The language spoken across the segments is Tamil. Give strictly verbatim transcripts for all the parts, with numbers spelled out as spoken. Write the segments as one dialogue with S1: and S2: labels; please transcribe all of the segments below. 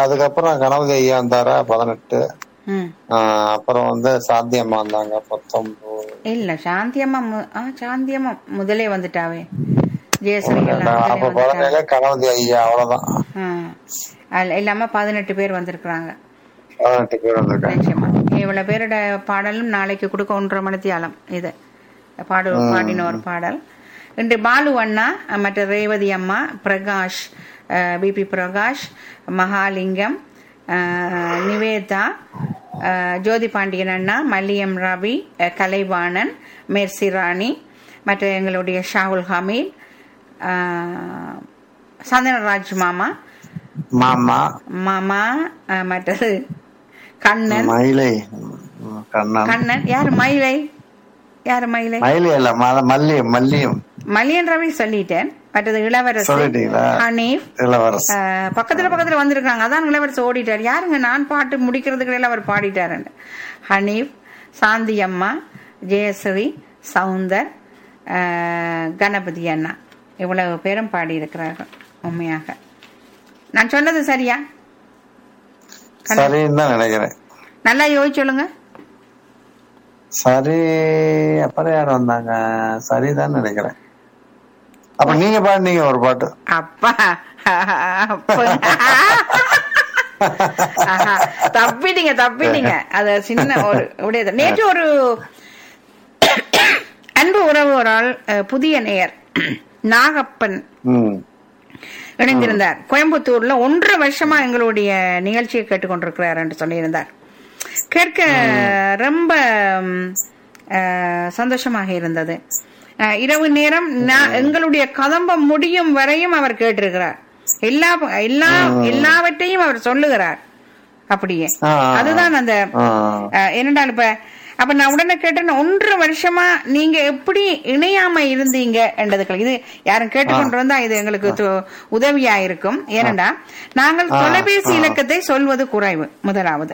S1: அதுக்கப்புறம் கணபதி ஐயா வந்தாரா பதினெட்டு. அப்புறம் வந்து சாந்தி அம்மா வந்தாங்க பத்தொன்பது.
S2: இல்ல சாந்தி அம்மா சாந்தி அம்மா முதலே வந்துட்டாவே. ஜெயஸ்ரீ
S1: கணபதி ஐயா அவ்வளவுதான்.
S2: இல்லாம பதினெட்டு பேர் வந்திருக்கிறாங்க.
S1: பதினெட்டு பேர் வந்திருக்காங்க.
S2: நிச்சயமா இவ்வளவு பேரோட பாடலும் நாளைக்கு கொடுக்க ஒன்றரை மணித்தியாலம் இது பாடு பாடின ஒரு பாடல். இன்று பாலு அண்ணா, மற்ற ரேவதி அம்மா, பிரகாஷ், பிபி பிரகாஷ், மகாலிங்கம், நிவேதா, ஜோதி பாண்டியன் அண்ணா, மல்லியம் ரவி, கலைவாணன், மெர்சி ராணி, மற்ற எங்களுடைய ஷாவுல் ஹமீத், சந்தனராஜ் மாமா
S1: மாமா
S2: மாமா மற்றது கண்ணன்
S1: மயிலை
S2: கண்ணன் யாரு மயிலை யாரு மயிலை
S1: மயிலை இல்ல மல்லியம் மல்லியம்
S2: மல்லியன் ரவி சொல்லிட்டேன். மற்றது இளவரசு ஹனீஃப் பக்கத்துல பக்கத்துல வந்திருக்காங்க. அதான் இளவரசு ஓடிட்டார். யாருங்க நான் பாட்டு முடிக்கிறதுக்கு அவர் பாடிட்டாரு. ஹனீஃப், சாந்தி அம்மா, ஜெயஸ்ரீ, சவுந்தர், கணபதி அண்ணா இவ்வளவு பேரும் பாடி இருக்கிறார்கள். உண்மையாக நான் சொன்னது சரியா?
S1: சரின்னு தான் நினைக்கிறேன்.
S2: நல்லா யோசிச்சு சொல்லுங்க.
S1: சரி. அப்புறம் யார் வந்தாங்க? சரிதான் நினைக்கிறேன். அப்ப நீங்க பாடுனீங்க ஒரு பாட்டு.
S2: அப்பா தப்பிட்டீங்க தப்பிட்டீங்க. அது சின்ன ஒரு நேற்று ஒரு அன்பு உறவு ஒரு ஆள் புதிய நேயர் நாகப்பன் இணைந்திருந்தார். கோயம்புத்தூர்ல ஒன்றரை வருஷமா எங்களுடைய நிகழ்ச்சியை கேட்டுக்கொண்டிருக்கிறார் என்று சொல்லியிருந்தார். கேட்க ரொம்ப சந்தோஷமாக இருந்தது. இரவு நேரம் எங்களுடைய கதம்பம் முடியும் வரையும் அவர் கேட்டிருக்கிறார். எல்லா எல்லா எல்லாவற்றையும் அவர் சொல்லுகிறார். அப்படியே அதுதான் அந்த என்னடா இப்ப அப்ப நான் உடனே கேட்டேன், ஒன்றரை வருஷமா நீங்க எப்படி இணையாம இருந்தீங்க என்றதுக்கு இது யாரும் கேட்டுக்கொண்டு வந்தா இது எங்களுக்கு உதவியா இருக்கும். ஏனண்டா நாங்கள் தொலைபேசி இலக்கத்தை சொல்வது குறைவு. முதலாவது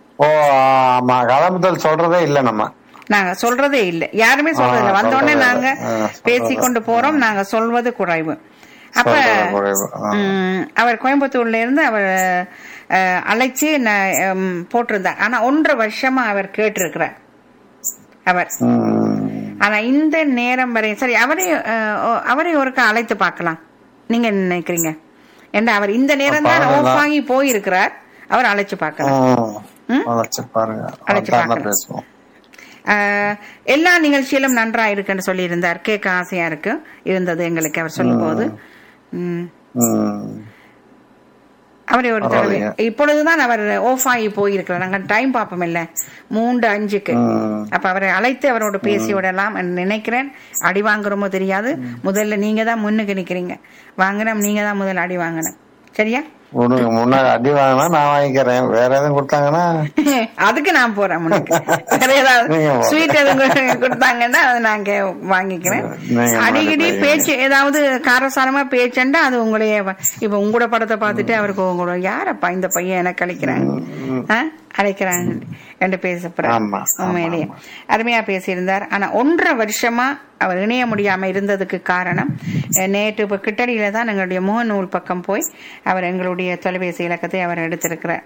S1: சொல்றதே இல்ல, நம்ம
S2: நாங்க சொல்றதே இல்ல, யாருமே சொல்றது இல்ல. வந்தோடனே நாங்க பேசிக்கொண்டு போறோம், நாங்க சொல்வது குறைவு. அப்ப அவர் கோயம்புத்தூர்ல இருந்து அவர் அழைச்சு போட்டிருந்தார். ஆனா ஒன்றரை வருஷமா அவர் கேட்டிருக்கிறார் அவர். ஆனா இந்த நேரம் வரை சரி அவரை அவரை ஒருக்கா அழைத்து பார்க்கலாம். நீங்க என்ன நினைக்கிறீங்க? ஏன்னா அவர் இந்த நேரம் தான் ஆஃப் ஆகி போயிருக்கிறார். அவர் அழைச்சு பார்க்கலாம். அழைச்சு பார்க்கலாம். எல்லா நிகழ்ச்சியிலும் நன்றா இருக்குன்னு சொல்லி இருந்தார். கேட்க ஆசையா இருக்கு இருந்தது எங்களுக்கு அவர் சொல்லும் போது. அவரை ஒரு தடவை இப்பொழுதுதான் அவர் ஆஃப் ஆகி போயிருக்கிறார். நாங்க டைம் பார்ப்போம் இல்ல மூன்று அஞ்சுக்கு. அப்ப அவரை அழைத்து அவரோட பேசி விடலாம் நினைக்கிறேன். அடி வாங்குறோமோ தெரியாது. முதல்ல நீங்க தான் முன்னுக்கு நிக்கிறீங்க. வாங்கினோம் நீங்க தான் முதல்ல அடி வாங்கணும். சரியா?
S1: முன்னாடி அடி வாங்கினா நான் வாங்கிக்கிறேன். வேற எதுவும் கொடுத்தாங்கன்னா
S2: அதுக்கு நான் போறேன். முன்னுக்கு வேற ஏதாவது ஸ்வீட் எதுவும் கொடுத்தாங்கன்னா அதை நாங்க வாங்கிக்கிறேன். அடிக்கடி பேச்சு ஏதாவது காரசாரமா பேச்சுண்டா அது உங்களைய இப்ப உங்களோட படத்தை பார்த்துட்டு அவருக்கு உங்களோட யாரப்பா இந்த பையன் எனக்கு அழைக்கிறாங்க அழைக்கிறாங்க என்று பேசப்படுறாங்க. உண்மையிலேயே அருமையா பேசியிருந்தார். ஆனா ஒன்றரை வருஷமா அவர் இணைய முடியாம இருந்ததுக்கு காரணம் நேற்று இப்ப கிட்டடியில தான் எங்களுடைய முகநூல் பக்கம் போய் அவர் எங்களுடைய தொலைபேசி இலக்கத்தை அவர் எடுத்திருக்கிறார்.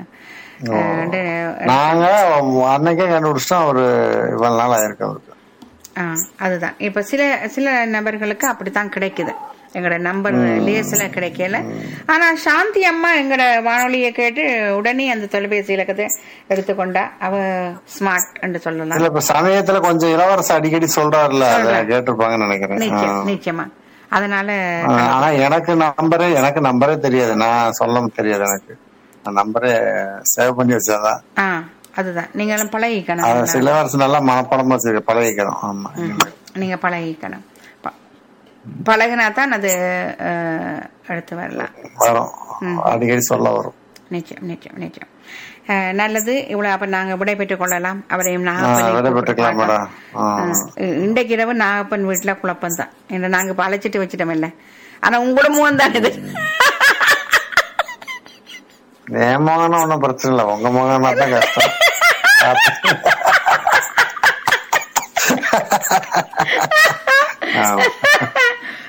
S1: நாங்க அன்னைக்கே கண்டுபிடிச்சோம் ஒரு இவ்வளவு நாள் ஆயிருக்கு அவருக்கு.
S2: அதுதான் இப்ப சில சில நபர்களுக்கு அப்படித்தான் கிடைக்குது. எங்களோட நம்பர் லேஸ்ல கிடைக்கல. ஆனா சாந்தி அம்மா எங்களோட வானொலியை கேட்டு உடனே அந்த தொலைபேசி இலக்கத்தை எடுத்துக்கொண்டா. அவ ஸ்மார்ட் என்று சொல்லலாம்.
S1: இப்ப சமயத்துல கொஞ்சம் இளவரசு அடிக்கடி சொல்றாருல, கேட்டிருப்பாங்கன்னு நினைக்கிறேன்.
S2: நிச்சயமா. அதனால
S1: ஆனா எனக்கு நம்பரே எனக்கு நம்பரே தெரியாது. நான் சொல்ல தெரியாது. எனக்கு நம்பரே சேவ் பண்ணி வச்சாதான்.
S2: அதுதான் நீங்களும் பழகிக்கணும்.
S1: இளவரசு நல்லா மனப்படமா பழகிக்கணும். ஆமா,
S2: நீங்க பழகிக்கணும். பழகினா தான் அது அடுத்து வரலாம்.
S1: அடிக்கடி சொல்ல வரும்.
S2: நிச்சயம் நிச்சயம் நிச்சயம். நல்லது. இவ்வளவு அப்ப நாங்க விடைபெற்றுக் கொள்ளலாம். அவரையும் இன்றைக்கு இரவு நாகப்பன் வீட்டுல குழப்பம் தான். நாங்க இப்ப அழைச்சிட்டு வச்சிட்டோம் இல்ல. ஆனா உங்களோட முகம் தான் இது.
S1: என் முகம்னா ஒன்னும் பிரச்சனை இல்லை. உங்க முகம்னா தான் கஷ்டம்.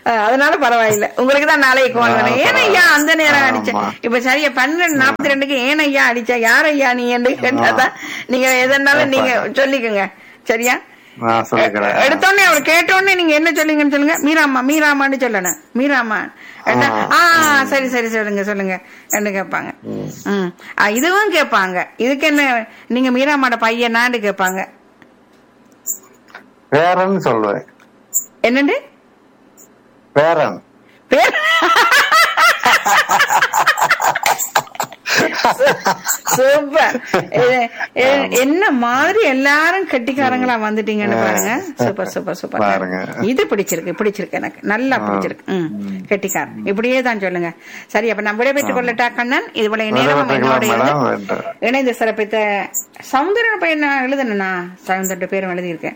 S2: அதனால பரவாயில்ல. உங்களுக்கு தான் நாளைக்கு கோல் பண்ண. ஏன் ஐயா அந்த நேரம் அடிச்ச? இப்ப சரியா பன்னெண்டு நாற்பத்தி ரெண்டுக்கு ஏன் ஐயா அடிச்சா? யார் ஐயா நீ என்று கேட்டாதான் நீங்க எதனாலும் நீங்க சொல்லிக்கோங்க. சரியா? எடுத்தோடனே அவர் கேட்டோடனே நீங்க என்ன சொல்லுங்கன்னு சொல்லுங்க. மீராமா மீராமான்னு சொல்லணும். மீராமா ஆஹ் சரி சரி சொல்லுங்க சொல்லுங்க என்று கேட்பாங்க. உம் இதுவும் கேட்பாங்க. இதுக்கு என்ன நீங்க மீராமாட பையனான்னு கேட்பாங்க.
S1: பேரன் சொல்லுவேன்.
S2: என்னண்டு?
S1: பேரன்.
S2: பேர் சூப்பர். என்ன மாதிரி எல்லாரும் கெட்டிக்காரங்களா வந்துட்டீங்கன்னு பாருங்க. Super super super. இது பிடிச்சிருக்கு பிடிச்சிருக்கு எனக்கு நல்லா பிடிச்சிருக்கு. ம் கெட்டிக்காரன் இப்படியே தான் சொல்லுங்க. சரி அப்ப நான் விடைபெற்றுக் கொள்ளட்டா கண்ணன்? இதுபோல நேரம் என்னோட இணைந்து சிறப்பித்த சவுந்தரன் பையன் எழுதுனா சவுந்தர பேரும் எழுதியிருக்கேன்.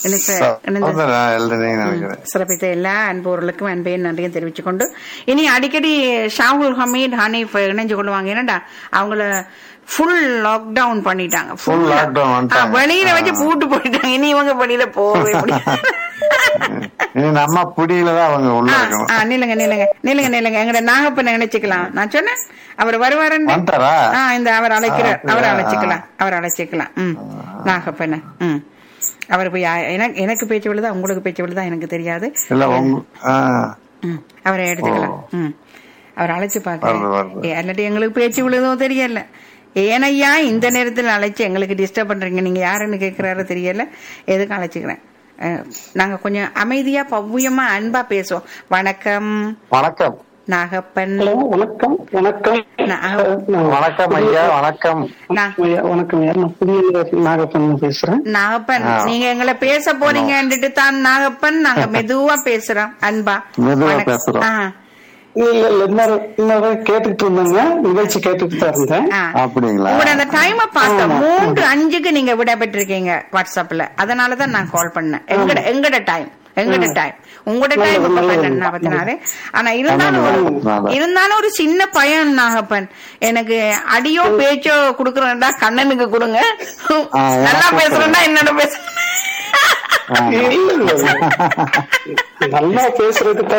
S2: சிறப்பித்த எல்லா அன்பர்களுக்கும் அன்பையும் நன்றியும் தெரிவிச்சுக் கொண்டு இனி அடிக்கடி ஷாகுல் ஹமீத் ஹனீஃப் இணைஞ்சு கொள்வாங்க. என்னடா அவங்கள ஃபுல் லாக்டவுன் பண்ணிட்டாங்க. வெளியில வச்சு பூட்டு போயிட்டாங்க. இனி இவங்க வெளியில போகவே முடியாது.
S1: நம்ம புடியிலதான் அவங்க உள்ள.
S2: நில்லுங்க நில்லுங்க நில்லுங்க நில்லுங்க எங்கட நாகப்பன் நினைச்சுக்கலாம். நான் சொன்னேன் அவர் வருவாருன்னு. இந்த அவர் அழைக்கிறார். அவர் அழைச்சிக்கலாம் அவர் அழைச்சிக்கலாம். ம் நாகப்பன். ம் அவர் போய் எனக்கு எனக்கு பேச்சு விழுதா உங்களுக்கு பேச்சு விழுதா எனக்கு தெரியாது. அவரை எடுத்துக்கலாம். ம் அவர் அழைச்சு பாக்கிறேன். இல்லாட்டி எங்களுக்கு பேச்சு விழுதோ தெரியல. ஏனையா இந்த நேரத்தில் அழைச்சு எங்களுக்கு டிஸ்டர்ப் பண்றீங்க? நீங்க யாருன்னு கேக்குறாரு தெரியல. எதுக்கு அழைச்சுக்கிறேன். நாங்க கொஞ்சம் அமைதியா பவ்யமா அன்பா பேசுவோம். வணக்கம்.
S1: வணக்கம்
S2: நாகப்பன்.
S3: வணக்கம் வணக்கம்
S1: வணக்கம் ஐயா. வணக்கம்
S3: வணக்கம். நாகப்பன் பேசுறேன்.
S2: நாகப்பன் நீங்க எங்களை பேச போறீங்கன்னுட்டு தான் நாகப்பன் நாங்க மெதுவா பேசுறோம். அன்பா
S1: மெதுவா பேசுறோம்.
S3: கேட்டுட்டு இருந்தாங்க நிகழ்ச்சி கேட்டுட்டு தான் இருந்தேன்.
S1: அப்படிங்களா?
S2: உங்களோட அந்த டைமை பார்த்தேன். மூன்று அஞ்சுக்கு நீங்க விட பெற்றிருக்கீங்க வாட்ஸ்அப்ல. அதனாலதான் நான் கால் பண்ணேன். எங்கட எங்கட டைம் எங்கட டைம் உங்களோட டைம் நாற்பத்தி நாலு. ஆனா இருந்தாலும் இருந்தாலும் ஒரு சின்ன பையன் நாகப்பன் எனக்கு அடியோ பேச்சோ குடுக்கறேன்டா கண்ணனுக்கு கொடுங்க. நல்லா பேசுறேன்டா என்னோட பேச
S3: நல்லா பேசுறதுக்கு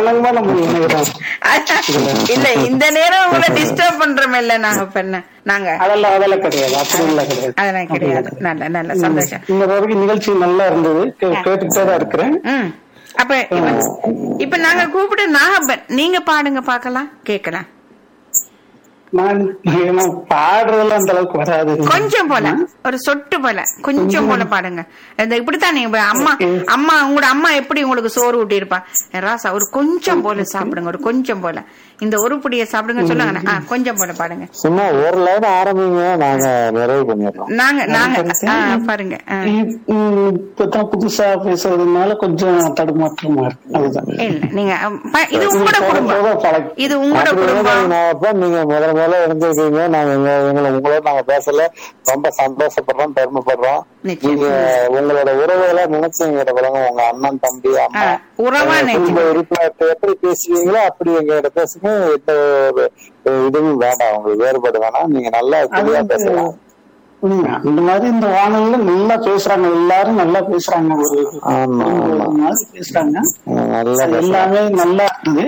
S2: இல்ல இந்த நேரம் உங்களை டிஸ்டர்ப் பண்றோம் இல்ல நாகப்பன். நாங்க
S3: அதெல்லாம் அதெல்லாம் கிடையாது. அப்படி எல்லாம் கிடையாது.
S2: அதெல்லாம் கிடையாது. நல்ல நல்ல சந்தோஷம்.
S3: இந்த வரைக்கும் நிகழ்ச்சி நல்லா இருந்தது. கேட்டுட்டே தான் இருக்கிறேன்.
S2: அப்ப இப்ப நாங்க கூப்பிட்டு நாகப்பன் நீங்க பாடுங்க பாக்கலாம் கேக்கலாம்.
S3: நான் பாடுறதெல்லாம் அந்த அளவுக்கு வராது.
S2: கொஞ்சம் போல ஒரு சொட்டு போல கொஞ்சம் போல பாடுங்க. இந்த இப்படித்தான் நீங்க அம்மா அம்மா உங்களோட அம்மா எப்படி உங்களுக்கு சோறு ஊட்டி இருப்பா ராசா ஒரு கொஞ்சம் போல சாப்பிடுங்க. ஒரு கொஞ்சம் போல இந்த ஒரு புடிய சாப்பிடுங்க சொல்லுங்க. கொஞ்சம் போல பாடுங்க.
S1: சும்மா ஒரு லைன் ஆரம்பிங்க. நாங்க நிறைவு பண்ணிடுறோம்.
S2: நாங்க நாங்க பாருங்க.
S3: இப்பதான் புதுசா பேசுறதுனால கொஞ்சம் தடுமாற்றமா இருக்கு. அதுதான்
S2: இல்ல நீங்க இது உங்களோட குடும்பம். இது உங்களோட குடும்பம்.
S1: நீங்க முதல்ல முதல்ல இருந்திருக்கீங்க. நாங்க எங்களை உங்களோட நாங்க பேசல ரொம்ப சந்தோஷப்படுறோம் பெருமைப்படுறோம். நீங்க உங்களோட உறவுகளை நினைச்சீங்க. உங்க அண்ணன் தம்பி அம்மா
S2: உறவா
S1: எப்படி பேசுவீங்களோ அப்படி எங்க பேசுங்க. எந்த ஒரு இதுவும் வேண்டாம். உங்களுக்கு வேறுபாடு வேணாம். நீங்க நல்லா தெளிவா பேசலாம்.
S3: இந்த மாதிரி இந்த வானொலியில நல்லா பேசுறாங்க. எல்லாரும் நல்லா பேசுறாங்க. ஒரு பேசுறாங்க. எல்லாமே நல்லா இருக்குது.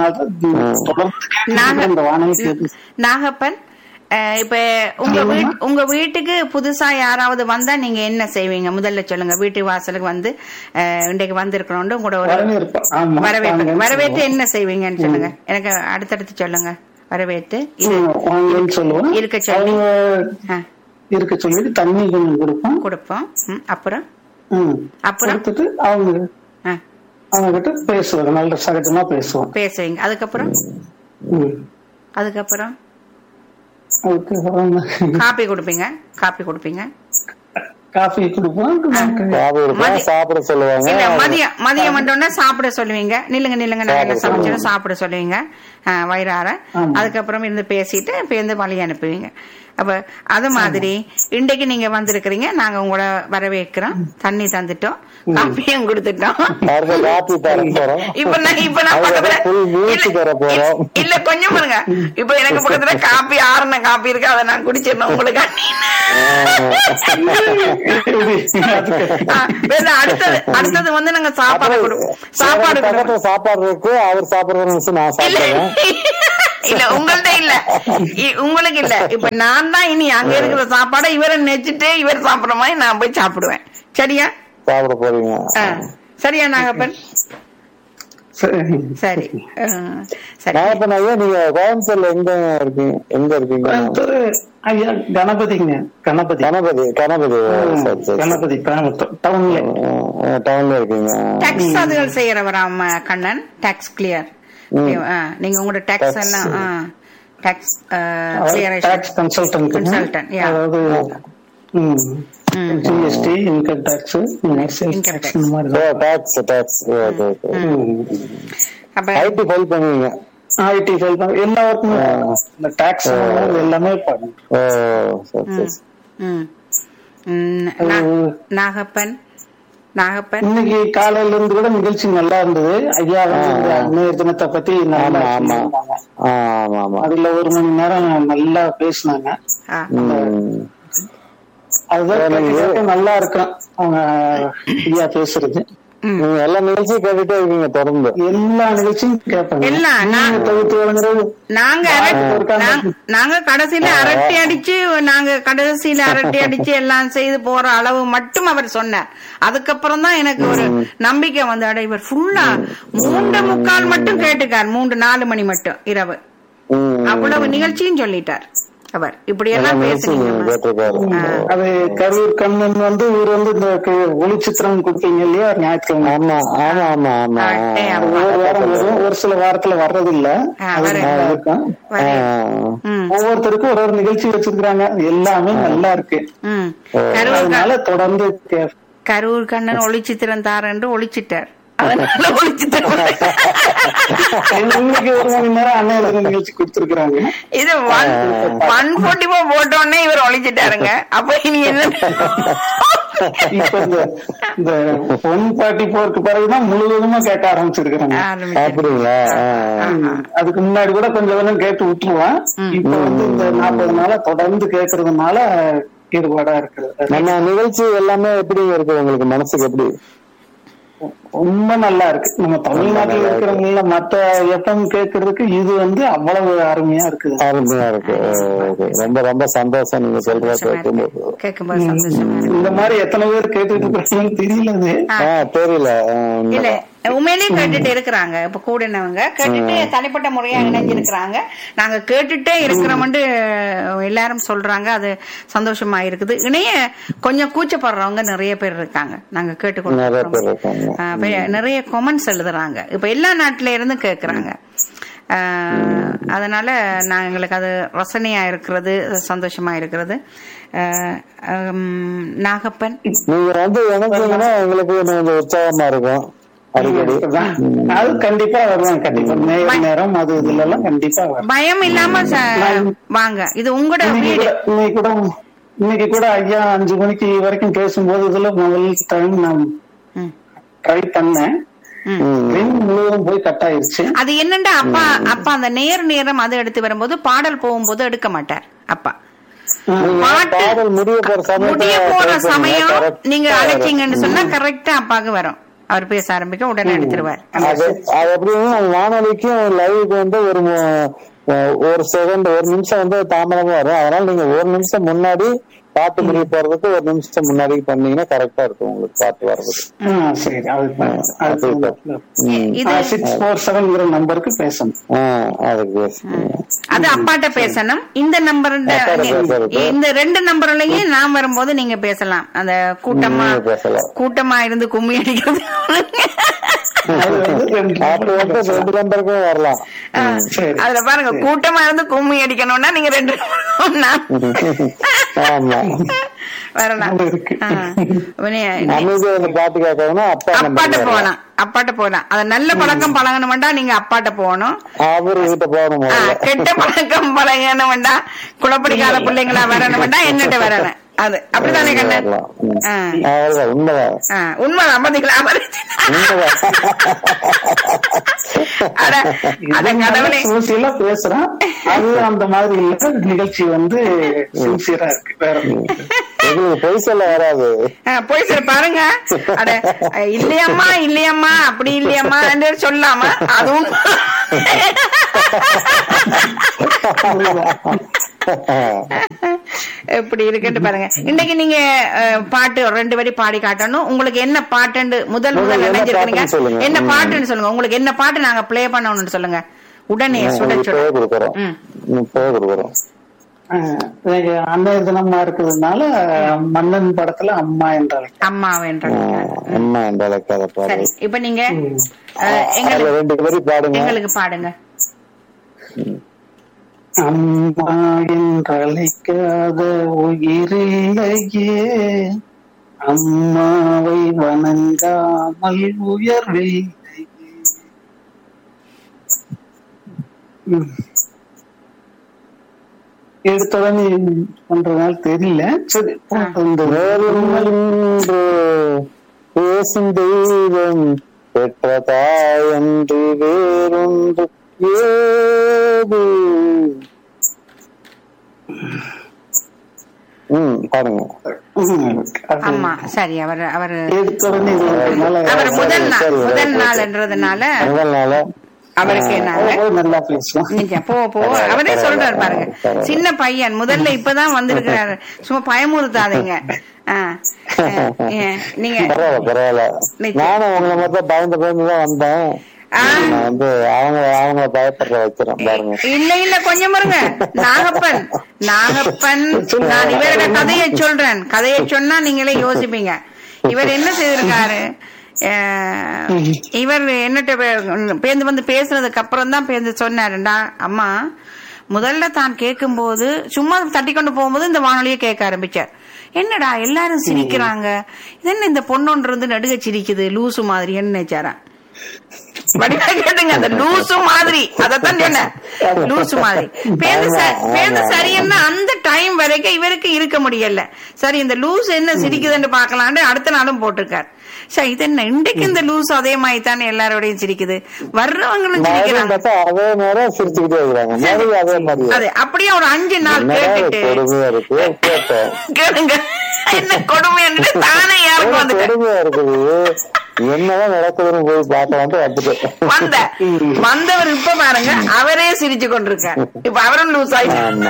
S3: அதனால இந்த வானொலி
S2: நாகப்பன் இப்ப உங்க வீட்டு உங்க வீட்டுக்கு புதுசா யாராவது வந்தா நீங்க என்ன செய்வீங்க? முதல்ல சொல்லுங்க. வீட்டு வாசலுக்கு வந்து இன்றைக்கு வந்திருக்கணும் உங்களோட ஒரு வரவேற்பு வரவேற்று என்ன செய்வீங்கன்னு சொல்லுங்க. எனக்கு அடுத்தடுத்து சொல்லுங்க. வரவேற்று இருக்க சொல்லி
S3: இருக்க சொல்லி தண்ணி கொஞ்சம் கொடுப்போம்
S2: கொடுப்போம். அப்புறம்
S3: அப்புறம் அவங்க அவங்க கிட்ட பேசுவாங்க. நல்ல சகஜமா பேசுவோம்
S2: பேசுவீங்க. அதுக்கப்புறம் அதுக்கப்புறம் காபி கொடுப்பீங்க. காபி கொடுப்பீங்க
S3: காபி கொடுப்போம்.
S1: சாப்பிட சொல்லுவாங்க.
S2: இல்ல மதியம் மதியம் வந்தோடனே சாப்பிட சொல்லுவீங்க. நில்லுங்க நில்லுங்க நாங்க சமைச்சோம் சாப்பிட சொல்லுவீங்க. வயிறார. அதுக்கப்புறம் இருந்து பேசிட்டு பேருந்து வழி அனுப்புவீங்க. அப்ப அது மாதிரி இன்றைக்கு நீங்க வந்திருக்கிறீங்க, நாங்க உங்களோட வரவேற்கிறோம். தண்ணி தந்துட்டோம், காப்பியும் கொடுத்துட்டோம். இப்ப நான் இப்ப நான் பக்கத்துல இல்ல கொஞ்சம் பாருங்க, இப்ப எனக்கு பக்கத்துல காப்பி ஆறுன காப்பி இருக்கு, அதை நான் குடிச்சிடணும் உங்களுக்கு. அடுத்தது அடுத்தது வந்து நாங்க சாப்பாடு கொடுப்போம். சாப்பாடு
S1: சாப்பாடு இருக்கு, அவர் சாப்பிடுறது நான் சாப்பிடுறேன்.
S2: இல்ல உங்கள்ட்ட இல்ல, உங்களுக்கு இல்ல. இப்ப நான் தான் இனி அங்க இருக்கிற சாப்பாடை இவரை நெச்சிட்டு இவர் சாப்பிடுற மாதிரி நான் போய் சாப்பிடுவேன். சரியா?
S1: சாப்பிட போறீங்க?
S2: சரியா நாகப்பன்? சரி சரி.
S1: நாகப்பன் ஐயா, நீங்க கோயம்புத்தூர்ல எங்க இருக்கீங்க? எங்க இருக்கீங்க?
S3: ஐயா கணபதிங்க. கணபதி கணபதி
S1: கணபதி
S3: கணபதி டவுன்ல
S1: டவுன்ல இருக்கீங்க.
S2: டாக்ஸ் அதுகள் செய்யறவராம் கண்ணன். Tax clear. நீங்க உங்களோட டாக்ஸ் எல்லாம் டாக்ஸ்
S3: டாக்ஸ் கன்சல்டன்ட்
S2: கன்சல்டன்ட் யா,
S3: அதாவது ஜிஎஸ்டி, இன்கம் டாக்ஸ், டாக்ஸ் இந்த மாதிரி
S1: டாக்ஸ் டாக்ஸ் அப்ப ஐடி ஃபைல் பண்ணுவீங்க.
S3: ஐடி ஃபைல் பண்ண எல்லா ஒர்க்குமே இந்த டாக்ஸ் எல்லாமே பண்ணுவோம்.
S1: ஓ சரி சரி.
S2: நாகப்பன் நாகப்பன்
S3: இன்னைக்கு காலையில இருந்து கூட நிகழ்ச்சி நல்லா இருந்தது. ஐயா அன்னைய தினத்தை பத்தி அதுல ஒரு மணி நேரம் நல்லா பேசினாங்க. அதுதான் நல்லா இருக்கும் அவங்க ஐயா பேசுறது.
S1: எல்லா நிகழ்ச்சியும் கேட்டுட்டே இருக்கீங்க தொடர்ந்து?
S3: எல்லா நிகழ்ச்சியும் கேட்பாங்க.
S2: நாங்க நாங்க கடைசியில அரட்டை அடிச்சு நாங்க கடைசியில அரட்டை அடிச்சு எல்லாம் செய்து போற அளவு மட்டும் அவர் சொன்னார். அதுக்கப்புறம் தான் எனக்கு ஒரு நம்பிக்கை வந்து, அட இவர் ஃபுல்லா மூன்று முக்கால் மட்டும் கேட்டுக்கார், மூன்று நாலு மணி மட்டும் இரவு அவ்வளவு நிகழ்ச்சியும் சொல்லிட்டார் அவர். இப்படி எல்லாம் பேசுனீங்க.
S3: அது கரூர் கண்ணன் வந்து இவர் வந்து இந்த ஒளிச்சித்திரம் கொடுத்தீங்க இல்லையா ஞாயிற்றுக்கிழமை? ஒரு சில வாரத்துல வர்றது இல்ல. ஒவ்வொருத்தருக்கும் ஒரு ஒரு நிகழ்ச்சி வச்சிருக்காங்க. எல்லாமே நல்லா இருக்கு. அதனால தொடர்ந்து
S2: கரூர் கண்ணன் ஒளிச்சித்திரம் தார் என்று ஒளிச்சிட்டார்.
S3: ஒரு மணி நேரம் அண்ணன் நிகழ்ச்சி கொடுத்திருக்காங்க.
S2: இது ஒன் போர்ட்டி ஃபோர் போட்டோன்னே இவர் ஒழிச்சிட்டாருங்க. அப்ப இனி என்ன?
S3: இப்ப இந்த ஒன் ஃபார்ட்டி போருக்கு பிறகுதான் முழுவதுமா கேட்க ஆரம்பிச்சிருக்கிறாங்க.
S1: அப்படிங்களா?
S3: அதுக்கு முன்னாடி கூட கொஞ்சம் கொஞ்சம் கேட்டு விட்டுருவான். இப்ப வந்து இந்த நாற்பது நாளா தொடர்ந்து கேட்கறதுனால ஈடுபாடா இருக்குது.
S1: நம்ம நிகழ்ச்சி எல்லாமே எப்படி இருக்கு உங்களுக்கு மனசுக்கு? எப்படி?
S3: ரொம்ப நல்லா இருக்கு. நம்ம தமிழ்நாட்டில் இருக்கிறவங்க மத்த எஃப்எம் கேட்கறதுக்கு இது வந்து அவ்வளவு அருமையா இருக்குது.
S1: அருமையா இருக்கு. ரொம்ப ரொம்ப சந்தோஷம் நீங்க சொல்றது கேட்கும்போது.
S3: இந்த மாதிரி எத்தனை பேர் கேட்டுட்டு இருக்காங்கன்னு தெரியல.
S1: தெரியல
S2: இல்ல உண்மையிலேயே கேட்டுட்டு இருக்கிறாங்க. இப்ப கூடினவங்க கேட்டுட்டு தனிப்பட்ட முறையா இணைஞ்சிருக்கிறாங்க. நாங்க கேட்டுட்டே இருக்கிறோம்னு எல்லாரும் சொல்றாங்க. அது சந்தோஷமா இருக்குது. இணைய கொஞ்சம் கூச்சப்படுறவங்க நிறைய பேர் இருக்காங்க. நாங்க கேட்டுக்கொண்டு நிறைய கமெண்ட்ஸ் எழுதுறாங்க. இப்ப எல்லா நாட்டுல இருந்து கேக்குறாங்க. அதனால நான் எங்களுக்கு அது ரசனையா இருக்கிறது, சந்தோஷமா இருக்கிறது. நாகப்பன்
S1: நீங்க வந்து இணைஞ்சீங்கன்னா எங்களுக்கு கொஞ்சம் உற்சாகமா இருக்கும்.
S3: அது கண்டிப்பா வருவாங்க. கண்டிப்பா நேரம் அது இதுல எல்லாம் கண்டிப்பா
S2: பயம் இல்லாம வாங்க. இது உங்களோட வீடு.
S3: இன்னைக்கு கூட இன்னைக்கு கூட ஐயா அஞ்சு மணிக்கு வரைக்கும் பேசும்போது இதுல முதல் டைம் நான் ட்ரை பண்ணேன். முழுவதும் போய் கட் ஆயிருச்சு.
S2: அது என்னண்டா அப்பா அப்பா அந்த நேர் நேரம் அதை எடுத்து வரும்போது பாடல் போகும்போது எடுக்க மாட்டார் அப்பா. பாடல் முடிய போற சமயம் நீங்க அழைச்சீங்கன்னு சொன்னா கரெக்டா அப்பாவுக்கு வரும். அவர் பேச ஆரம்பிக்க உடனே எடுத்துருவார்.
S1: அது எப்படின்னா வானொலிக்கும் லைவுக்கு வந்து ஒரு ஒரு செகண்ட் ஒரு நிமிஷம் வந்து தாமதமா வரும். அதனால நீங்க ஒரு நிமிஷம் முன்னாடி பாட்டு முடிய போறதுக்கு ஒரு நிமிஷம் முன்னாடி பண்ணீங்கன்னா கரெக்டா இருக்கும் உங்களுக்கு பாட்டு வர்றதுக்கு.
S3: நம்பருக்கு பேசணும்.
S2: அது அப்பாட்ட பேசணும். இந்த நம்பர் இந்த ரெண்டு நம்பர்லயும் நான் வரும்போது நீங்க பேசலாம். அந்த கூட்டமா கூட்டமா இருந்து கும்மி அடிக்கிறது
S1: வரலாம்.
S2: அதுல பாருங்க, கூட்டமா இருந்து கும்மி அடிக்கணும்னா நீங்க ரெண்டு வரலாம்.
S1: அப்பாட்ட
S2: போகலாம், அப்பாட்ட போகலாம். அது நல்ல பழக்கம் பழகணும்டா நீங்க அப்பாட்ட போகணும். கெட்ட பழக்கம் பழகணும்டா குளப்படிக்காத பிள்ளைங்களா வரணும்டா என்னட்ட வரணும். அது அப்படித்தானே கண்ணன்? உண்மைதான். பாத்தீங்களா?
S3: பேசுறேன் அது அந்த மாதிரி நிகழ்ச்சி வந்து சின்சியரா இருக்கு. வேற
S1: பொய் சொல்ல வராது.
S2: பொய் சொல்ல பாருங்க. அட இல்லையம்மா இல்லையம்மா அப்படி இல்லையம்மா சொல்லாம அதுவும் எப்படி இருக்குன்னு பாருங்க. இன்னைக்கு நீங்க பாட்டு ரெண்டு வரி பாடி காட்டணும். உங்களுக்கு என்ன பாட்டு முதல் முதல் நினைஞ்சிருக்கீங்க, என்ன பாட்டுன்னு சொல்லுங்க. உங்களுக்கு என்ன பாட்டு நாங்க பிளே பண்ணணும்னு சொல்லுங்க. உடனே சுட சுட
S3: அன்னைய தினமா இருக்கிறதுனால மன்னன் படத்துல அம்மா என்றால்
S2: அம்மா என்றால்
S1: அம்மா என்றால்.
S2: இப்ப நீங்க எங்களுக்கு பாடுங்க.
S3: அம்மா என்றழைக்காத உயிரில்லையே, அம்மாவை வணங்காமல் உயர்வில்லையே. எடுத்தோடனே பண்றதுனால தெரியல. சரி,
S1: பேசும் தெய்வம் பெற்ற தாயன்று வேறொன்று ஏது. ம் பாருங்க.
S2: ஆமா சரி. அவர் அவர் அவர் முதல் நாள் முதல் நாள்ன்றதுனால
S1: முதல் நாள்
S2: அவருக்கு
S3: நல்லா பேசுவோம்.
S2: போ போ அவரே சொல்றாரு பாருங்க. சின்ன பையன் முதல்ல இப்பதான் வந்திருக்கிறாரு. சும்மா பயமுறுத்தாதீங்க. நீங்க
S1: பரவாயில்ல. நானும் உங்களை மட்டும் பயந்து பயந்துதான் வந்தேன். வந்து அவங்க அவங்கள பயப்படுற வைக்கிறேன் பாருங்க.
S2: இல்ல இல்ல கொஞ்சம் பாருங்க. நாகப்பன் நாகப்பன் நான் இவரோட கதையை சொல்றேன். கதையை சொன்னா நீங்களே யோசிப்பீங்க. இவர் என்ன செய்திருக்காரு. இவர் என்னட்ட பேருந்து வந்து பேசுறதுக்கு அப்புறம் தான் பேருந்து சொன்னாருண்டா, அம்மா முதல்ல தான் கேட்கும் போது சும்மா தட்டி கொண்டு போகும்போது இந்த வானொலியை கேட்க ஆரம்பிச்சார். என்னடா எல்லாரும் சிரிக்கிறாங்க, இது என்ன இந்த பொண்ணொன்று இருந்து நடுக சிரிக்குது லூசு மாதிரி என்ன நினைச்சாரா. கேட்டுங்க அந்த லூசு மாதிரி. அதத்தான் சொன்ன லூசு மாதிரி. பேருந்து சரியன்னா அந்த டைம் வரைக்கும் இவருக்கு இருக்க முடியல. சரி இந்த லூசு என்ன சிரிக்குதுன்னு பாக்கலான்னு அடுத்த நாளும் போட்டிருக்காரு. சரி இது என்ன இன்றைக்கு இந்த லூஸ் அதே மாதிரி தானே எல்லாரோடையும் சிரிக்குது, வர்றவங்களும் சிரிக்கிறாங்க.
S1: அதே நேரம் சிரிச்சுக்கிட்டே இருக்கிறாங்க.
S2: அது அப்படியே ஒரு அஞ்சு நாள் கேட்டுட்டு கேளுங்க என்ன கொடுமைன்னு தானே யாருக்கும் வந்து
S1: கொடுமையா இருக்குது. என்னதான் நடக்குதுன்னு போய் பார்க்கலான்ட்டு வந்துட்டு
S2: வந்த வந்தவர் இப்ப பாருங்க அவரே சிரிச்சு கொண்டிருக்கார். இப்ப அவரும் லூஸ் ஆயிட்டாங்க.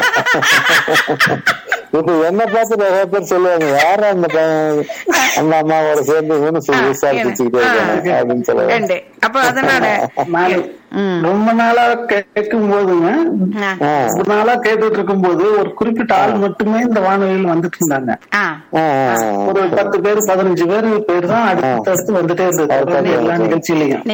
S1: இப்ப என்ன பார்த்து நிறைய பேர் சொல்லுவாங்க, யாரும் அந்த அந்த அம்மாவோட சேர்ந்து அப்படின்னு சொல்லுவாங்க.
S2: அப்ப அதனால
S3: ரொம்ப நாளா கேட்கும் போதுங்க, ரொம்ப நாளா கேட்டுட்டு இருக்கும் போது ஒரு குறிப்பிட்ட ஆள் மட்டுமே இந்த வானொலியில் வந்துட்டு இருந்தாங்க. ஒரு பத்து பேர் பதினஞ்சு பேர் பேர் தான் அடுத்தடுத்து வந்துட்டே இருந்தது எல்லா நிகழ்ச்சியிலையும்.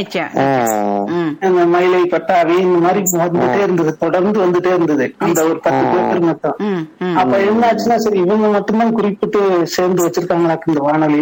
S3: மயிலை பட்டாவி இந்த மாதிரி வந்துட்டே இருந்தது, தொடர்ந்து வந்துட்டே இருந்தது அந்த ஒரு பத்து பேர் மட்டும். அப்ப என்ன ஆச்சுன்னா, சரி இவங்க மட்டும்தான் குறிப்பிட்டு சேர்ந்து வச்சிருக்காங்களாக்கு இந்த வானொலி.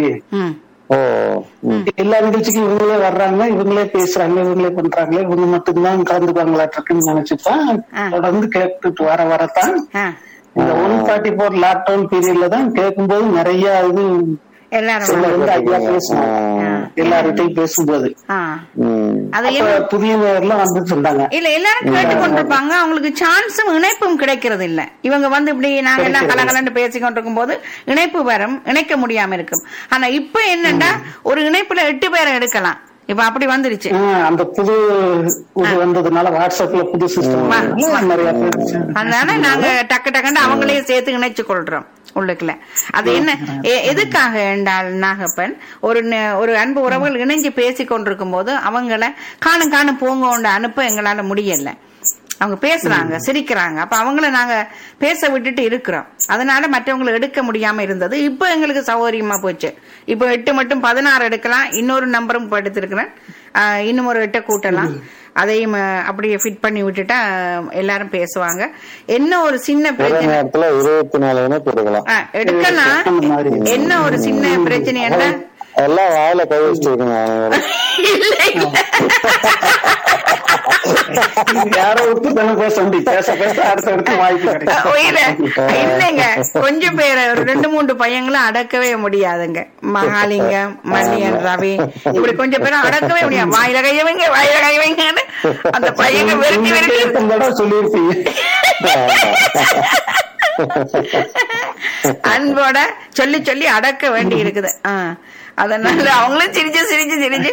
S3: எல்லா நிகழ்ச்சிக்கும் இவங்களே வர்றாங்க, இவங்களே பேசுறாங்க, இவங்களே பண்றாங்களே, இவங்க மட்டும்தான் கலந்துப்பாங்களாட்டுன்னு நினைச்சுதான் தொடர்ந்து கேட்டுட்டு வர வரத்தான் இந்த ஒன் ஃபார்ட்டி போர் லாக்டவுன் பீரியட்ல தான் கேட்கும் போது நிறைய இது ஐயா பேசுவோம் எல்லார்கிட்டையும் பேசும்போது புதிய நேரம் வந்துட்டு இருந்தாங்க.
S2: இல்ல எல்லாரும் கேட்டுக்கொண்டிருப்பாங்க, அவங்களுக்கு சான்ஸும் இணைப்பும் கிடைக்கிறது இல்ல. இவங்க வந்து இப்படி நாங்க எல்லாம் கலகலன்னு பேசிக்கொண்டிருக்கும் போது இணைப்பு வரும், இணைக்க முடியாம இருக்கும். ஆனா இப்ப என்னன்னா ஒரு இணைப்புல எட்டு பேரை எடுக்கலாம். இப்ப அப்படி வந்துருச்சு.
S3: அந்த புது வந்ததுனால வாட்ஸ்அப்ல புது சிஸ்டம் நிறைய பேர்,
S2: அதனால நாங்க டக்கு டக்குன்னு அவங்களையும் சேர்த்து இணைச்சு கொள்றோம் உள்ளுக்குள்ள. அது என்ன எதுக்காக என்றால் நாகப்பன் ஒரு ஒரு அன்பு உறவுகள் இணைஞ்சு பேசி கொண்டிருக்கும் போது அவங்கள காணும் காணும் போங்க அனுப்ப எங்களால முடியல. அவங்க பேசுறாங்க, சிரிக்கிறாங்க. அப்ப அவங்கள நாங்க பேச விட்டுட்டு இருக்கிறோம். அதனால மற்றவங்களை எடுக்க முடியாம இருந்தது. இப்ப எங்களுக்கு சௌகரியமா போச்சு. இப்ப எட்டு மட்டும் பதினாறு எடுக்கலாம். இன்னொரு நம்பரும் இப்ப எடுத்திருக்கிறேன். இன்னும் ஒரு எட்டை கூட்டலாம். அதையும் அப்படியே ஃபிட் பண்ணி விட்டுட்டா எல்லாரும் பேசுவாங்க. என்ன ஒரு சின்ன பிரச்சனை
S1: இருபத்தி நாலு
S2: எடுக்கலாம். என்ன ஒரு சின்ன பிரச்சனை என்ன,
S1: எல்லாம் வாயில கை வச்சுட்டு
S2: இல்லைங்க, கொஞ்சம் பேர் ஒரு ரெண்டு மூன்று பையங்களும் அடக்கவே முடியாதுங்க. மகாலிங்கம், மணியன், ரவி, இப்படி கொஞ்சம் பேரும் அடக்கவே முடியாது. வாயில கையவங்க வாயில கையவங்கன்னு அந்த பையங்க வெறுக்கி வெறுக்கி
S3: சொல்லிருப்பீங்க.
S2: அன்போட சொல்லி சொல்லி அடக்க வேண்டி இருக்குது. ஆஹ் அதனால அவங்களும் சிரிச்சு சிரிச்சு சிரிச்சு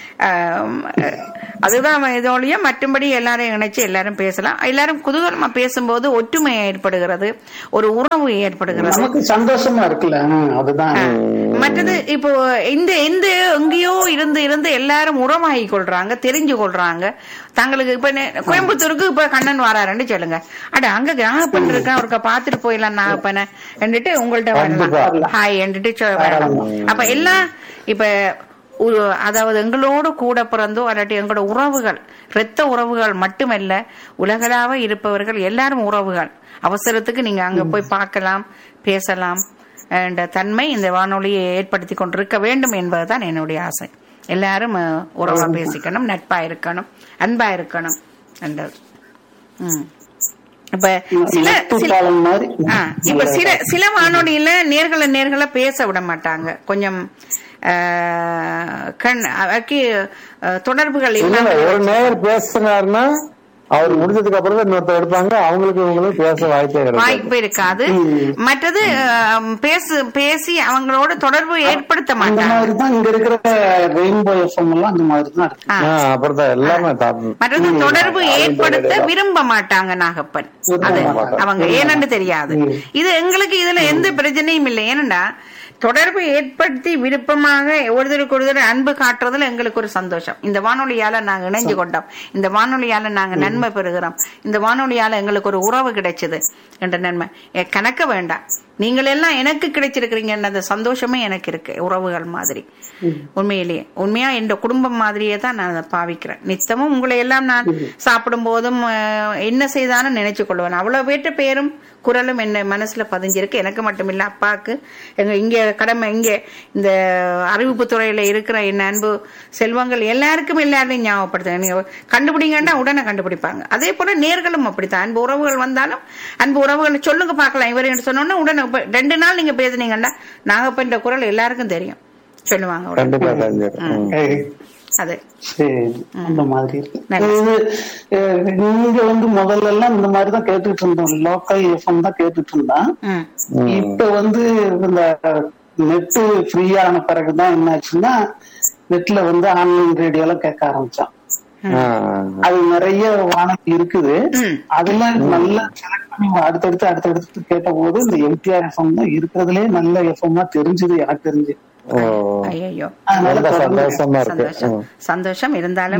S2: அதுதான் இதோடய. மற்றபடி எல்லாரும் இணைச்சு எல்லாரும் பேசலாம். எல்லாரும் குதூகலமா பேசும்போது ஒற்றுமை ஏற்படுகிறது, ஒரு உறவு ஏற்படுகிறது,
S3: நமக்கு சந்தோஷமா இருக்குல்ல. அதுதான்
S2: மற்றது. இப்போ இந்த இந்த எங்கேயோ இருந்து இருந்து எல்லாரும் உறவாகி கொள்றாங்க, தெரிஞ்சு கொள்றாங்க. தங்களுக்கு இப்ப கோயம்புத்தூருக்கு இப்ப கண்ணன் வராருன்னு சொல்லுங்க, அட அங்க நாகப்பன் இருக்கா, அவருக்க பாத்துட்டு போயிடலாம் நாகப்பனை என்றுட்டு உங்கள்ட்ட வரலாம், ஹாய் என்றுட்டு வரலாம். அப்ப எல்லாம் இப்ப அதாவது எங்களோடு கூட பிறந்தோ அல்லாட்டி எங்களோட உறவுகள், இரத்த உறவுகள் மட்டுமல்ல, உலகளாவ இருப்பவர்கள் எல்லாரும் உறவுகள். அவசரத்துக்கு நீங்க அங்க போய் பார்க்கலாம், பேசலாம் என்ற தன்மை இந்த வானொலியை ஏற்படுத்தி கொண்டிருக்க வேண்டும் என்பதுதான் என்னுடைய ஆசை. எல்லாரும் உறவா பேசிக்கணும், நட்பா இருக்கணும், அன்பா இருக்கணும் என்றது. உம் இப்ப சில இப்ப சில சில வானொலியில நேர்களை நேர்களை பேச விட மாட்டாங்க. கொஞ்சம் கண் தொடர்புகள்
S1: ஒரு நேர் பேசுறாருன்னா அவர் முடிஞ்சதுக்கு அப்புறம் தான் இன்னொருத்தர் எடுப்பாங்க. அவங்களுக்கு இவங்களுக்கு பேச வாய்ப்பே
S2: வாய்ப்பு இருக்காது. மற்றது பேசு பேசி அவங்களோட தொடர்பு ஏற்படுத்த மாட்டாங்க.
S3: இங்க இருக்கிற ரெயின்போ எஃப்எம் எல்லாம் அந்த மாதிரி தான்.
S1: அப்புறம் எல்லாமே
S2: மற்றது தொடர்பு ஏற்படுத்த விரும்ப மாட்டாங்க நாகப்பன். அது அவங்க ஏனென்று தெரியாது. இது எங்களுக்கு இதுல எந்த பிரச்சனையும் இல்லை. ஏனண்டா தொடர்பு ஏற்படுத்தி விருப்பமாக ஒருத்தருக்கு ஒருத்தர் அன்பு காட்டுறதுல எங்களுக்கு ஒரு சந்தோஷம். இந்த வானொலியால நாங்க இணைஞ்சு கொண்டோம், இந்த வானொலியால நாங்க நன்மை பெறுகிறோம், இந்த வானொலியால எங்களுக்கு ஒரு உறவு கிடைச்சது என்ற நன்மை கணக்க வேண்டாம். நீங்கள் எல்லாம் எனக்கு கிடைச்சிருக்கிறீங்க, அந்த சந்தோஷமே எனக்கு இருக்கு. உறவுகள் மாதிரி உண்மையிலேயே உண்மையா என் குடும்பம் மாதிரியே தான் நான் பாவிக்கிறேன். நித்தமும் உங்களை எல்லாம் நான் சாப்பிடும் போதும் என்ன செய்தாலும் நினைச்சு கொள்வேன். அவ்வளவு பேற்ற பேரும் குரலும் என்ன மனசுல பதிஞ்சிருக்கு. எனக்கு மட்டும் இல்ல, அப்பாவுக்கு எங்க இங்க கடமை இங்க இந்த அறிவிப்பு துறையில இருக்கிற என் அன்பு செல்வங்கள் எல்லாருக்கும் எல்லாரையும் ஞாபகப்படுத்த நீங்க கண்டுபிடிங்கன்னா உடனே கண்டுபிடிப்பாங்க. அதே போல நேர்களும் அப்படித்தான். அன்பு உறவுகள் வந்தாலும் அன்பு உறவுகள் சொல்லுங்க பாக்கலாம் இவரு சொன்னோன்னா உடனே ரெண்டு நாள் நீங்க பேசுனீங்கன்னா நாகப்பன்ற குரல் எல்லாருக்கும் தெரியும் சொல்லுவாங்க. அது
S3: அந்த மாதிரி நீங்க வந்து முதல்ல எல்லாம் இந்த மாதிரிதான் கேட்டுட்டு இருந்தோம், லோக்கல் எஃப்எம் தான் கேட்டுட்டு இருந்தான். இப்ப வந்து இந்த நெட் ஃப்ரீயான பிறகுதான் என்ன ஆச்சுன்னா நெட்ல வந்து ஆன்லைன் ரேடியோ எல்லாம் கேட்க ஆரம்பிச்சான். அது நிறைய வானொலி இருக்குது. அதெல்லாம் நல்லா செலக்ட் பண்ணி அடுத்தடுத்து அடுத்தடுத்து கேட்ட போது இந்த எம்டிஆர் எஃப்எம் தான் இருக்கிறதுலே நல்ல எஃப்எம் தெரிஞ்சது எனக்கு தெரிஞ்சு.
S2: ஐயோ சந்தோஷம் இருந்தாலும்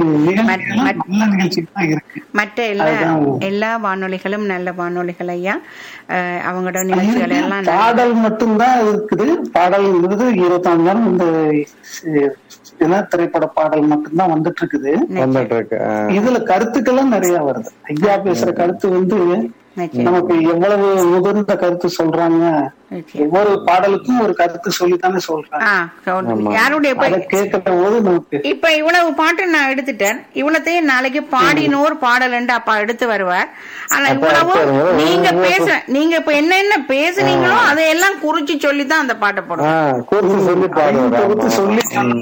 S2: மற்ற எல்லா எல்லா வானொலிகளும் நல்ல வானொலிகள் ஐயா. அவங்களோட நிகழ்ச்சிகள் எல்லாம்
S3: பாடல் மட்டும்தான் இருக்குது. பாடல் இருபத்தி நாலு நேரம் இந்த திரைப்பட பாடல் மட்டும்தான் வந்துட்டு இருக்குது. இதுல கருத்துக்கெல்லாம் நிறைய வருது. ஐயா பேசுற கருத்து வந்து நமக்கு எவ்வளவு முதிர்ந்த கருத்து சொல்றாங்க. ஒவ்வொரு பாடலுக்கும் ஒரு கருத்து சொல்லித்தானே சொல்றாங்க. கேட்கிற போது நமக்கு
S2: இப்ப இவ்வளவு பாட்டு நான் எடுத்துட்டேன், இவ்வளத்தையும் நாளைக்கு பாடினோர் பாடல் அப்பா எடுத்து வருவார். ஆனா இவ்வளவு நீங்க பேச நீங்க இப்ப என்ன என்ன பேசுனீங்களோ அதையெல்லாம் குறிச்சு சொல்லிதான் அந்த பாட்டை போடுவோம் சொல்லி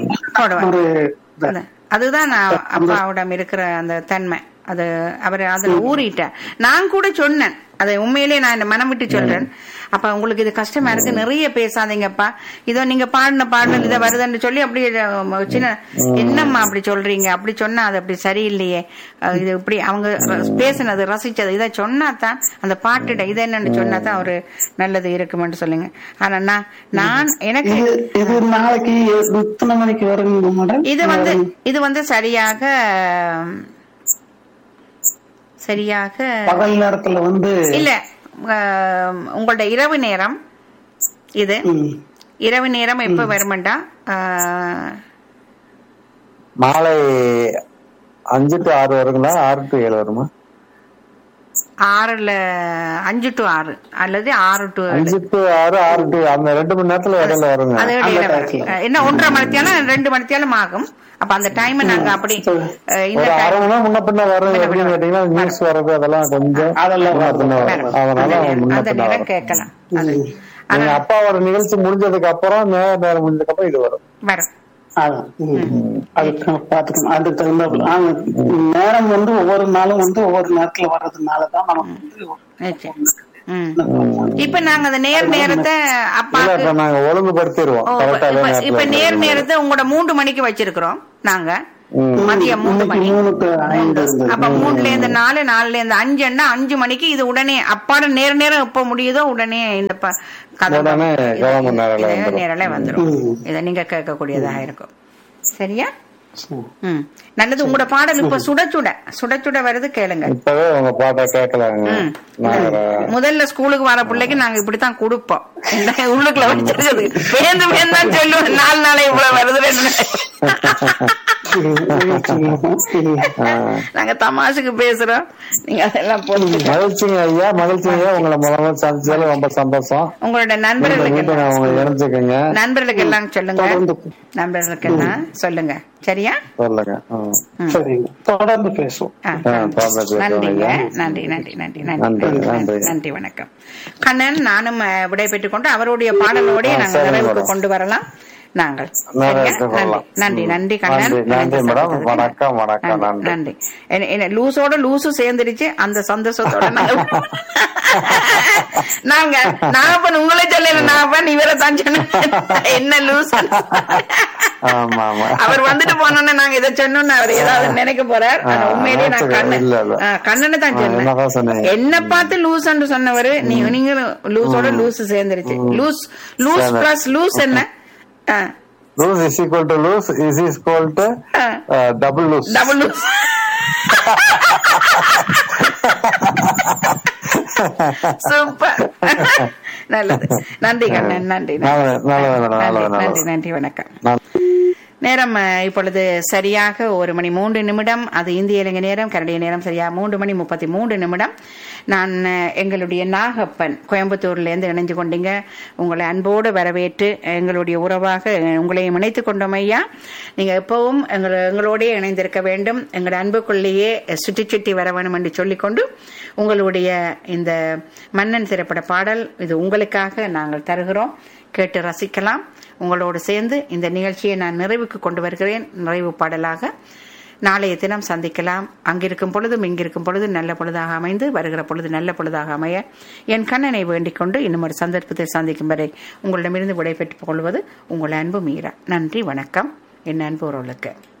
S2: அதுதான் நான் அப்பாவிடம் இருக்கிற அந்த தன்மை. அது அவர் அதுல ஊறிட்டார். நான் கூட சொன்னேன், அதை உண்மையிலேயே நான் மனம் விட்டு சொல்றேன். அப்ப உங்களுக்கு இது கஷ்டமா இருக்கு, நிறைய பேசாதீங்கப்பா, இதோ நீங்க பாடின பாடல் இதை வருதுன்னு சொல்லி அப்படி சின்ன என்னம்மா அப்படி சொல்றீங்க, அப்படி சொன்னா அது அப்படி சரியில்லையே, இது இப்படி அவங்க பேசினது ரசிச்சது இதை சொன்னாதான் அந்த பாட்டுட இதை என்னன்னு சொன்னாதான் அவரு நல்லது இருக்குமென்று சொல்லுங்க. ஆனா நான் நான் எனக்கு
S3: நாளைக்கு எத்தனை மணிக்கு வருங்க?
S2: இது வந்து இது வந்து சரியாக சரியாக
S3: பகல் நேரத்துல வந்து
S2: இல்ல உங்களோட இரவு நேரம் இது இரவு நேரம் எப்ப வருமெண்டா
S1: மாலை அஞ்சு டு ஆறு வருங்களா, ஆறு டு ஏழு வருமா?
S2: ஆறுல அஞ்சு டு ஆறு அல்லது ஆறு டு
S1: அஞ்சு டு ஆறு ஆறு டு அந்த ரெண்டு மணி நேரத்துல இடையில வருங்க.
S2: அது இடையில என்ன ஒன்றரை மணித்தியாலும் ரெண்டு மணித்தியாலும் ஆகும். அப்ப அந்த டைம் நாங்க அப்படி இந்த
S1: அரை மணி நேரம் முன்ன பின்ன வரும். எப்படின்னு கேட்டீங்கன்னா நியூஸ் வர்றது அதெல்லாம் கொஞ்சம் அதனால
S2: அந்த நேரம் கேட்கலாம்.
S1: நீங்க அப்பாவோட நிகழ்ச்சி முடிஞ்சதுக்கு அப்புறம் நேர நேரம் முடிஞ்சதுக்கு அப்புறம் இது வரும்
S2: வரும்
S3: அதுக்கு பாத்துக்கணும். அதுக்கு தகுந்த நேரம் வந்து ஒவ்வொரு நாளும் வந்து ஒவ்வொரு நேரத்துல வர்றதுனாலதான் நமக்கு வந்து
S2: இப்ப நாங்க அந்த நேர் நேரத்தை அப்பா
S1: நாங்க ஒழுங்குபடுத்திடுவோம்.
S2: இப்ப நேர் நேரத்தை உங்களோட மூன்று மணிக்கு வச்சிருக்கிறோம் நாங்க மதியம் மூன்று மணி. அப்ப மூணுல இருந்து நாலு நாலுல இருந்து அஞ்சுன்னா அஞ்சு மணிக்கு இது உடனே அப்பாட நேர நேரம் எப்ப முடியுதோ உடனே இந்த நேரல வந்துடும். இத நீங்க கேட்கக்கூடியதாக இருக்கும். சரியா? ம் நல்லது. உங்களோட பாடல் இப்ப சுட சுட சுட சுட வருது, கேளுங்க.
S1: இப்பவே உங்க பாட்டை கேட்கலாங்க.
S2: முதல்ல ஸ்கூலுக்கு வர பிள்ளைக்கு நாங்க இப்படித்தான் கொடுப்போம். உள்ளுக்குள்ள வச்சிருக்குது வேந்து வேந்தான் சொல்லுவோம். நாலு நாளை இவ்வளவு வருது. நாங்க தமாஷுக்கு பேசுறோம், நீங்க அதெல்லாம் போட்டு.
S1: மகிழ்ச்சிங்க ஐயா, மகிழ்ச்சிங்க. உங்களை முதல்ல சந்திச்சாலும் ரொம்ப சந்தோஷம்.
S2: உங்களோட நண்பர்களுக்கு
S1: இணைஞ்சுக்கங்க,
S2: நண்பர்களுக்கு எல்லாம் சொல்லுங்க, நண்பர்களுக்கு எல்லாம் சொல்லுங்க. சரியா?
S1: சொல்லுங்க.
S3: தொடர்ந்து பேசுவோம்.
S2: நன்றிங்க. நன்றி நன்றி நன்றி நன்றி நன்றி. வணக்கம் கண்ணன். நானும் விடைபெற்றுக் கொண்டு அவருடைய பாடலோடய நாங்கள் நிறைவுக்கு கொண்டு வரலாம். நாங்கள் நன்றி நன்றி கண்ணன்.
S1: வணக்கம் வணக்கம்.
S2: நன்றி. என்ன லூசோட லூசு சேர்ந்துருச்சு, அந்த சந்தோஷத்தோட நாங்க நாகப்பன் உங்களே சொல்லல, நாகப்பன் இவரை தான் சொன்ன என்ன லூஸ். அவர் வந்துட்டு போனோன்னு நாங்க இதை சொன்னோன்னு அவர் ஏதாவது நினைக்க போறார். உண்மையிலேயே நான் கண்ணன் கண்ணனை தான் சொன்னேன். என்ன பார்த்து லூஸ்ன்னு சொன்னவரு நீங்க நீங்க லூசோட லூசு சேர்ந்துருச்சு. லூஸ் லூஸ் பிளஸ் லூஸ் என்ன?
S1: Loose is equal to loose is equal to uh, double loose.
S2: Double loose. Super. நல்லது. நன்றி கண்ணன். நன்றி நன்றி நன்றி. வணக்கம். நேரம் இப்பொழுது சரியாக ஒரு மணி மூன்று நிமிடம். அது இந்திய இலங்கை நேரம், கனடிய நேரம் சரியா மூன்று மணி முப்பத்தி மூன்று நிமிடம். நான் எங்களுடைய நாகப்பன் கோயம்புத்தூர்ல இருந்து இணைஞ்சு கொண்டீங்க. உங்களை அன்போடு வரவேற்று எங்களுடைய உறவாக உங்களையும் இணைத்துக் கொண்டோம் ஐயா. நீங்க எப்பவும் எங்கள் எங்களோடய இணைந்திருக்க வேண்டும், எங்கள் அன்புக்குள்ளேயே சுற்றி சுற்றி வர வேண்டும் என்று சொல்லிக்கொண்டு உங்களுடைய இந்த மன்னன் திரைப்பட பாடல் இது உங்களுக்காக நாங்கள் தருகிறோம். கேட்டு ரசிக்கலாம். உங்களோடு சேர்ந்து இந்த நிகழ்ச்சியை நான் நிறைவுக்கு கொண்டு வருகிறேன். நிறைவு பாடலாக நாளைய தினம் சந்திக்கலாம். அங்கிருக்கும் பொழுதும் இங்கிருக்கும் பொழுது நல்ல பொழுதாக அமைந்து வருகிற பொழுது நல்ல பொழுதாக அமைய என் கண்ணனை வேண்டிக் கொண்டு இன்னும் ஒரு சந்தர்ப்பத்தை சந்திக்கும் வரை உங்களிடமிருந்து விடைபெற்றுக் கொள்வது உங்கள் அன்பு மீரா. நன்றி, வணக்கம். என் அன்பு உறவுகளுக்கு.